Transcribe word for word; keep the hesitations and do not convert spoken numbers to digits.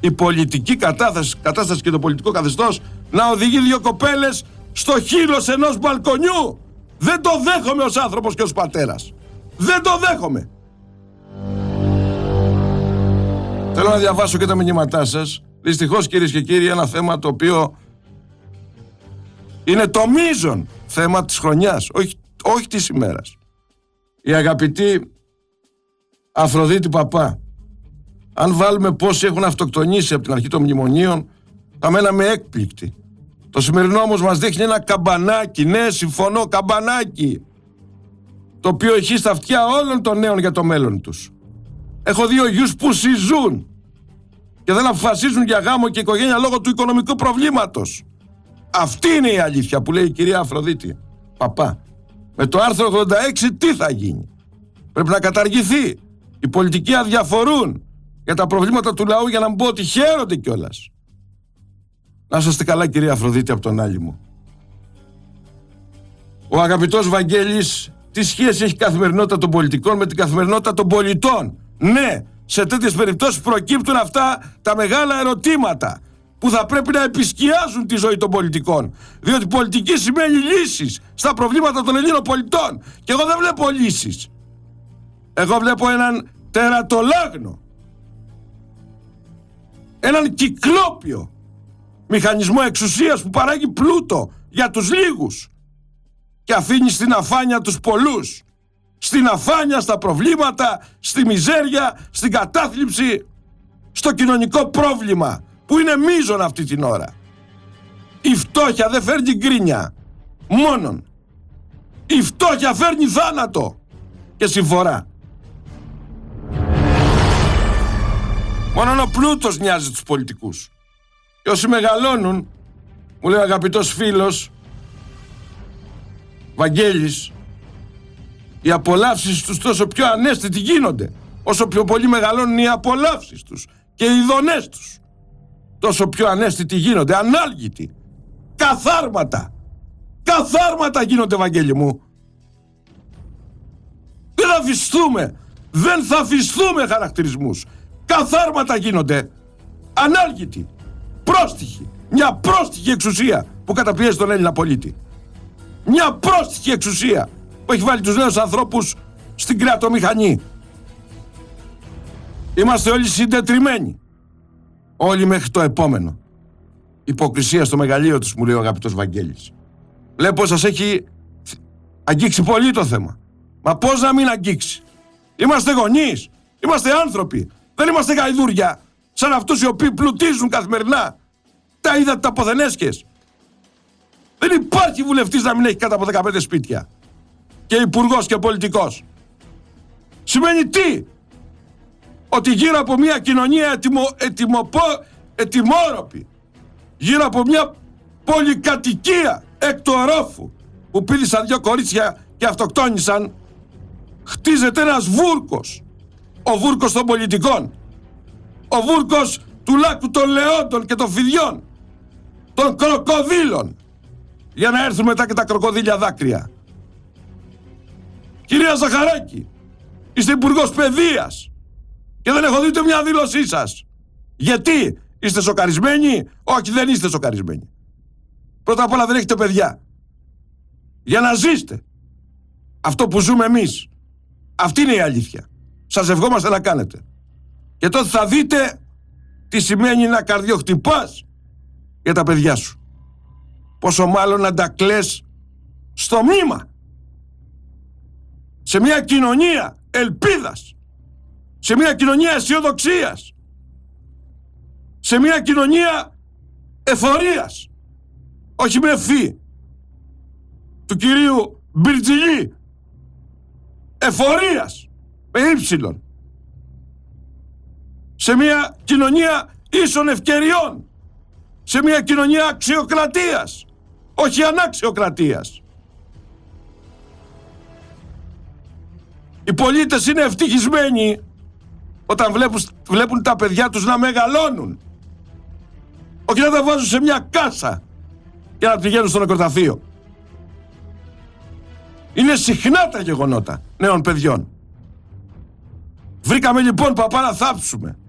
η πολιτική κατάσταση, κατάσταση και το πολιτικό καθεστώς να οδηγεί δύο κοπέλες στο χείλος ενός μπαλκονιού. Δεν το δέχομαι ως άνθρωπος και ως πατέρας. Δεν το δέχομαι. Θέλω να διαβάσω και τα μηνύματά σας. Δυστυχώς, κυρίες και κύριοι, ένα θέμα το οποίο είναι το μείζον θέμα της χρονιάς, όχι, όχι της ημέρας. Η αγαπητή Αφροδίτη Παπά. Αν βάλουμε πόσοι έχουν αυτοκτονήσει από την αρχή των μνημονίων, θα μέναμε έκπληκτοι. Το σημερινό όμως μας δείχνει ένα καμπανάκι, ναι, συμφωνώ, καμπανάκι, το οποίο έχει στα αυτιά όλων των νέων για το μέλλον τους. Έχω δύο γιους που συζούν και δεν αποφασίζουν για γάμο και οικογένεια λόγω του οικονομικού προβλήματος. Αυτή είναι η αλήθεια που λέει η κυρία Αφροδίτη Παπά. Με το άρθρο ογδόντα έξι τι θα γίνει? Πρέπει να καταργηθεί. Οι πολιτικοί αδιαφορούν για τα προβλήματα του λαού, για να μην πω ότι χαίρονται κιόλας. Να είστε καλά, κυρία Αφροδίτη, από τον άλλη μου. Ο αγαπητός Βαγγέλης, τι σχέση έχει η καθημερινότητα των πολιτικών με την καθημερινότητα των πολιτών? Ναι, σε τέτοιες περιπτώσεις προκύπτουν αυτά τα μεγάλα ερωτήματα που θα πρέπει να επισκιάζουν τη ζωή των πολιτικών. Διότι πολιτική σημαίνει λύσεις στα προβλήματα των Ελλήνων πολιτών. Και εγώ δεν βλέπω λύσεις. Εγώ βλέπω έναν τερατολάγνο, έναν κυκλόπιο μηχανισμό εξουσίας που παράγει πλούτο για τους λίγους και αφήνει στην αφάνεια τους πολλούς. Στην αφάνεια, στα προβλήματα, στη μιζέρια, στην κατάθλιψη, στο κοινωνικό πρόβλημα που είναι μείζον αυτή την ώρα. Η φτώχεια δεν φέρνει γκρίνια μόνον. Η φτώχεια φέρνει θάνατο και συμφορά. Μόνον ο πλούτος νοιάζει τους πολιτικούς. Και όσοι μεγαλώνουν, μου λέει ο αγαπητός φίλος Βαγγέλης, οι απολαύσεις τους τόσο πιο ανέστητοι γίνονται. Όσο πιο πολύ μεγαλώνουν οι απολαύσεις τους και οι ειδονές τους, τόσο πιο ανέστητοι γίνονται, ανάλγητοι. Καθάρματα. Καθάρματα γίνονται, Βαγγέλη μου. Δεν θα αφιστούμε. Δεν θα αφιστούμε χαρακτηρισμούς. Καθάρματα γίνονται. Ανάλγητοι. Πρόστιχοι. Μια πρόστιχη εξουσία που καταπιέζει τον Έλληνα πολίτη. Μια πρόστιχη εξουσία που έχει βάλει τους νέους ανθρώπους στην κρεατομηχανή. Είμαστε όλοι συντετριμμένοι. Όλοι μέχρι το επόμενο. Υποκρισία στο μεγαλείο τους, μου λέει ο αγαπητός Βαγγέλης. Βλέπω σας έχει αγγίξει πολύ το θέμα. Μα πώς να μην αγγίξει? Είμαστε γονείς. Είμαστε άνθρωποι. Δεν είμαστε γαϊδούρια σαν αυτούς οι οποίοι πλουτίζουν καθημερινά. Τα είδατε τα ποθενέσχες? Δεν υπάρχει βουλευτής να μην έχει κάτω από δεκαπέντε σπίτια. Και υπουργός και πολιτικός. Σημαίνει τι? Ότι γύρω από μια κοινωνία ετοιμο, ετοιμοπο, ετοιμόρροπη, γύρω από μια πολυκατοικία εκ του ορόφου που πήδησαν δυο κορίτσια και αυτοκτόνησαν, χτίζεται ένας βούρκος. Ο βούρκος των πολιτικών. Ο βούρκος του λάκκου των λεόντων και των φιδιών. Των κροκοδίλων. Για να έρθουν μετά και τα κροκοδίλια δάκρυα. Κυρία Ζαχαράκη, είστε υπουργός παιδείας και δεν έχω δει ούτε μια δήλωσή σας. Γιατί? Είστε σοκαρισμένοι? Όχι, δεν είστε σοκαρισμένοι. Πρώτα απ' όλα δεν έχετε παιδιά. Για να ζήστε αυτό που ζούμε εμείς. Αυτή είναι η αλήθεια. Σας ευχόμαστε να κάνετε. Και τότε θα δείτε τι σημαίνει να καρδιοχτυπάς για τα παιδιά σου. Πόσο μάλλον να τα κλαις στο μνήμα. Σε μια κοινωνία ελπίδας. Σε μια κοινωνία αισιοδοξίας. Σε μια κοινωνία εφορίας. Όχι με φύ του κυρίου Μπιρτζιλή. Εφορίας με ύψιλον. Σε μια κοινωνία ίσων ευκαιριών. Σε μια κοινωνία αξιοκρατίας. Όχι αναξιοκρατίας. Οι πολίτες είναι ευτυχισμένοι όταν βλέπουν, βλέπουν τα παιδιά τους να μεγαλώνουν. Όχι να τα βάζουν σε μια κάσα για να πηγαίνουν στο νεκροταφείο. Είναι συχνά τα γεγονότα νέων παιδιών. Βρήκαμε λοιπόν, παπά, να θάψουμε.